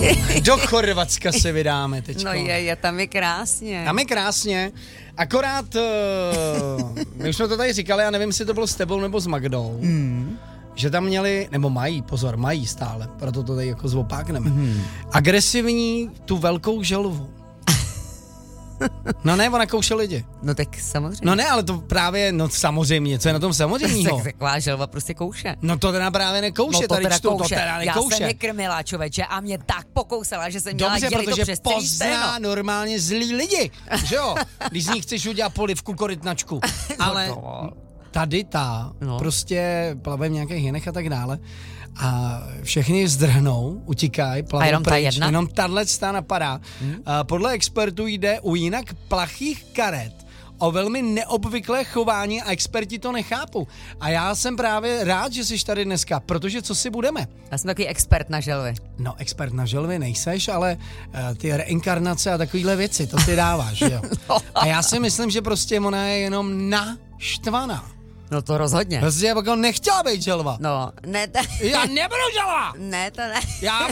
Do Chorvatska se vydáme teďko. No je, tam je krásně. Tam je krásně, akorát, my už jsme to tady říkali, já nevím, jestli to bylo s tebou nebo s Magdou, že tam měli, nebo mají stále, proto to tady jako zvopákneme, agresivní tu velkou želvu. No ne, ona kouše lidi. No tak samozřejmě. No ne, ale to právě, no samozřejmě, co je na tom samozřejmého? Taková želva prostě kouše. No to teda právě nekouše, No to tady teda čtu, kouše. to teda nekouše. Já jsem je krmila, člověče, a mě tak pokousala, že jsem měla Dobře, dělit to protože přes celý pozná steno. normálně zlí lidi, že jo? Když z ní chceš udělat polivku, korytnačku. Ale tady prostě plave v nějakých jinech a tak dále. A všechny zdrhnou, utíkají, plavou jenom pryč. Jenom tato napadá. Podle expertů jde u jinak plachých karet o velmi neobvyklé chování a experti to nechápou. A já jsem právě rád, že jsi tady dneska, protože co si budeme? Já jsem takový expert na želvy. No, expert na želvy nejseš, ale ty reinkarnace a takovýhle věci, to ty dáváš, jo? A já si myslím, že prostě ona je jenom naštvaná. No to rozhodně. Prostě jako nechtěla být želva. No, ne, Já nebudu želva! Ne, to ne. Já